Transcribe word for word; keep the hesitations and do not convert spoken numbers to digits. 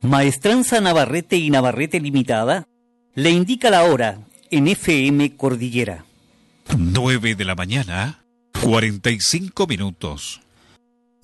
Maestranza Navarrete y Navarrete Limitada le indica la hora en F M Cordillera. Nueve de la mañana, cuarenta y cinco minutos.